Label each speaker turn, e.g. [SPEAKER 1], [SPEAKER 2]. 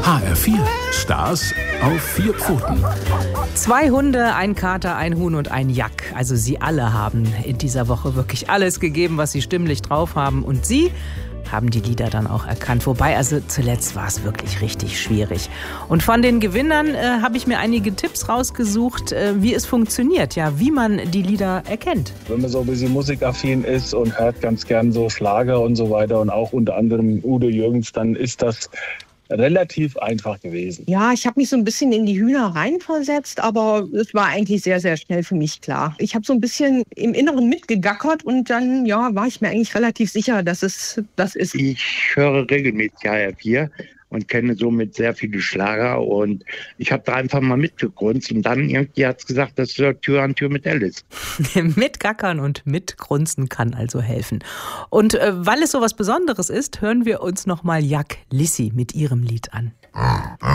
[SPEAKER 1] HR4, Stars auf 4 Pfoten.
[SPEAKER 2] 2 Hunde, ein Kater, ein Huhn und ein Jack. Also sie alle haben in dieser Woche wirklich alles gegeben, was sie stimmlich drauf haben. Und sie haben die Lieder dann auch erkannt. Wobei, also zuletzt war es wirklich richtig schwierig. Und von den Gewinnern habe ich mir einige Tipps rausgesucht, wie es funktioniert, ja, wie man die Lieder erkennt.
[SPEAKER 3] Wenn man so ein bisschen musikaffin ist und hört ganz gern so Schlager und so weiter und auch unter anderem Udo Jürgens, dann ist das relativ einfach gewesen.
[SPEAKER 4] Ja, ich habe mich so ein bisschen in die Hühner reinversetzt, aber es war eigentlich sehr, sehr schnell für mich klar. Ich habe so ein bisschen im Inneren mitgegackert und dann war ich mir eigentlich relativ sicher, dass es das ist.
[SPEAKER 5] Ich höre regelmäßig HR4 und kenne somit sehr viele Schlager und ich habe da einfach mal mitgegrunzt und dann irgendwie hat es gesagt, dass Tür an Tür mit Alice.
[SPEAKER 2] Mitgackern und mitgrunzen kann also helfen. Und weil es so was Besonderes ist, hören wir uns nochmal Jack Lissi mit ihrem Lied an.